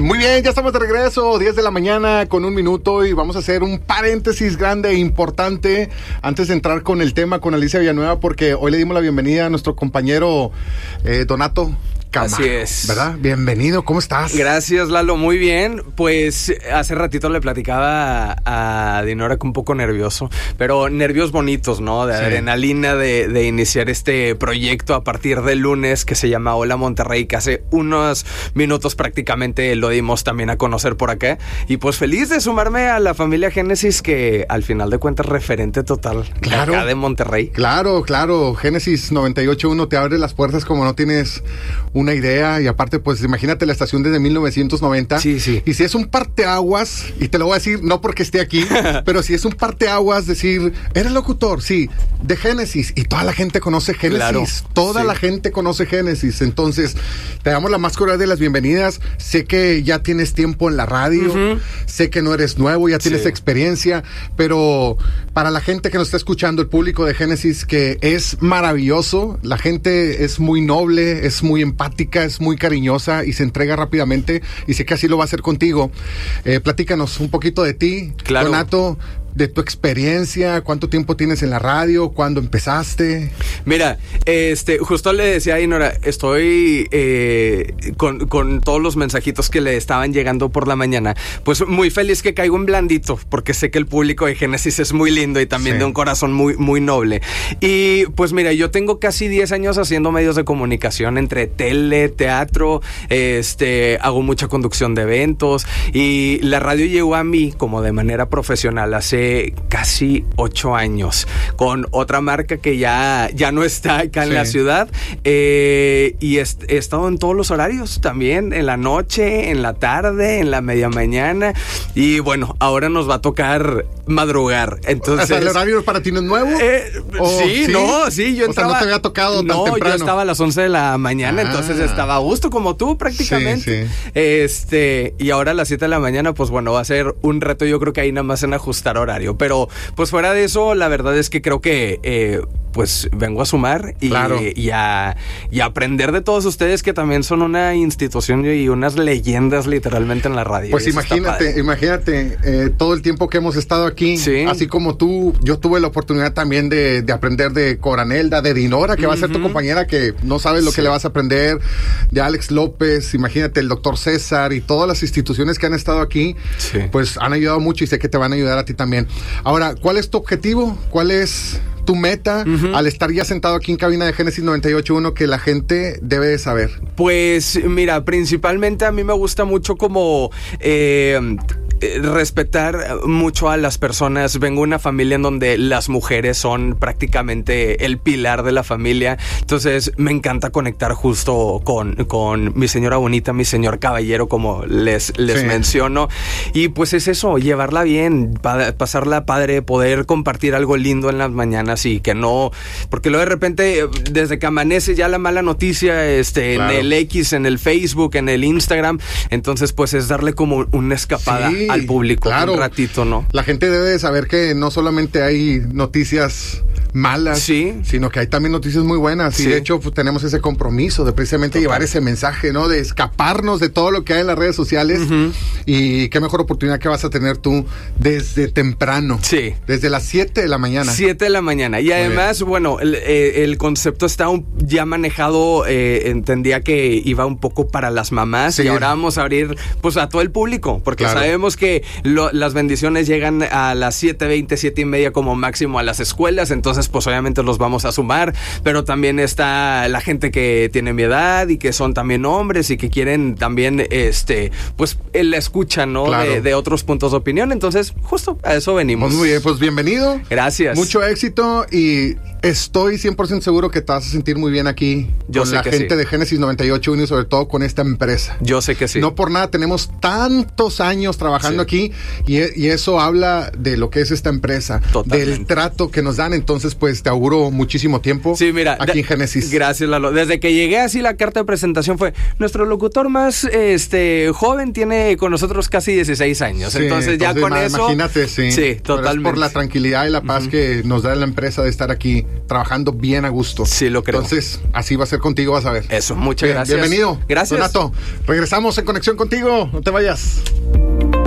Muy bien, ya estamos de regreso, 10 de la mañana con 1 minuto y vamos a hacer un paréntesis grande e importante antes de entrar con el tema con Alicia Villanueva, porque hoy le dimos la bienvenida a nuestro compañero Donato Camargo. Así es. ¿Verdad? Bienvenido, ¿cómo estás? Gracias, Lalo, muy bien. Pues hace ratito le platicaba a Dinora que un poco nervioso, pero nervios bonitos, ¿no? De adrenalina de iniciar este proyecto a partir del lunes que se llama Hola Monterrey, que hace unos minutos prácticamente lo dimos también a conocer por acá. Y pues feliz de sumarme a la familia Génesis, que al final de cuentas referente total de acá de Monterrey. Claro, Génesis 98.1 te abre las puertas como no tienes una idea, y aparte pues imagínate la estación desde 1990. Sí. Y si es un parteaguas, y te lo voy a decir no porque esté aquí, pero si es un parteaguas decir, eres locutor, sí, de Génesis, y toda la gente conoce Génesis, claro, toda la gente conoce Génesis. Entonces te damos la más cordial de las bienvenidas. Sé que ya tienes tiempo en la radio, sé que no eres nuevo, ya tienes experiencia, pero para la gente que nos está escuchando, el público de Génesis, que es maravilloso, la gente es muy noble, es muy empática, es muy cariñosa y se entrega rápidamente, y sé que así lo va a hacer contigo. Platícanos un poquito de ti, claro. Donato, de tu experiencia, cuánto tiempo tienes en la radio, cuándo empezaste. Mira, justo le decía a Dinora, estoy con todos los mensajitos que le estaban llegando por la mañana, pues muy feliz que caigo en blandito, porque sé que el público de Génesis es muy lindo y también de un corazón muy, muy noble. Y pues mira, yo tengo casi 10 años haciendo medios de comunicación entre tele, teatro, hago mucha conducción de eventos, y la radio llegó a mí como de manera profesional hace casi 8 años, con otra marca que ya no está acá en la ciudad, y he estado en todos los horarios también, en la noche, en la tarde, en la media mañana, y bueno, ahora nos va a tocar madrugar. Entonces, ¿el horario para ti no es nuevo? Sí, yo entraba. O sea, no te había tocado tan temprano. No, yo estaba a las 11 de la mañana, entonces estaba a gusto como tú prácticamente. Sí. Y ahora a las 7 de la mañana, pues bueno, va a ser un reto, yo creo que ahí nada más en ajustar horario. Pero pues fuera de eso, la verdad es que creo que pues vengo a sumar y a aprender de todos ustedes, que también son una institución y unas leyendas literalmente en la radio. Pues imagínate todo el tiempo que hemos estado aquí, así como tú, yo tuve la oportunidad también de aprender de Coranelda, de Dinora, que va a ser tu compañera, que no sabes lo que le vas a aprender, de Alex López, imagínate el doctor César y todas las instituciones que han estado aquí, pues han ayudado mucho y sé que te van a ayudar a ti también. Ahora, ¿cuál es tu objetivo? ¿Cuál es tu meta al estar ya sentado aquí en cabina de Génesis 98.1 que la gente debe de saber? Pues mira, principalmente a mí me gusta mucho como respetar mucho a las personas. Vengo de una familia en donde las mujeres son prácticamente el pilar de la familia, entonces me encanta conectar justo con mi señora bonita, mi señor caballero, como les menciono, y pues es eso, llevarla bien, pasarla padre, poder compartir algo lindo en las mañanas, y que no, porque luego de repente desde que amanece ya la mala noticia en el X, en el Facebook, en el Instagram, entonces pues es darle como una escapada al público un ratito, ¿no? La gente debe de saber que no solamente hay noticias malas, sino que hay también noticias muy buenas, y de hecho pues, tenemos ese compromiso de precisamente llevar ese mensaje, ¿no? De escaparnos de todo lo que hay en las redes sociales, y qué mejor oportunidad que vas a tener tú desde temprano, desde las 7 de la mañana. 7 de la mañana, y además, bueno, el concepto está ya manejado, entendía que iba un poco para las mamás, y ahora vamos a abrir pues a todo el público, porque sabemos que las bendiciones llegan a las 7:20, 7:30 como máximo a las escuelas, entonces pues obviamente los vamos a sumar, pero también está la gente que tiene mi edad y que son también hombres y que quieren también pues la escucha, ¿no? De otros puntos de opinión, entonces justo a eso venimos. Muy bien, pues bienvenido. Gracias. Mucho éxito, y estoy 100% seguro que te vas a sentir muy bien aquí con la gente de Génesis 98.1 y sobre todo con esta empresa. Yo sé que sí. No por nada tenemos tantos años trabajando trabajando aquí y eso habla de lo que es esta empresa, del trato que nos dan. Entonces, pues te auguro muchísimo tiempo aquí en Génesis. Gracias, Lalo. Desde que llegué así, la carta de presentación fue: nuestro locutor más joven tiene con nosotros casi 16 años. Sí, entonces ya con eso... Imagínate, sí. Sí, totalmente. Por la tranquilidad y la paz que nos da la empresa de estar aquí trabajando bien a gusto. Sí, lo creo. Entonces, así va a ser contigo, vas a ver. Eso, muchas gracias. Bienvenido. Gracias. Donato, regresamos en conexión contigo. No te vayas.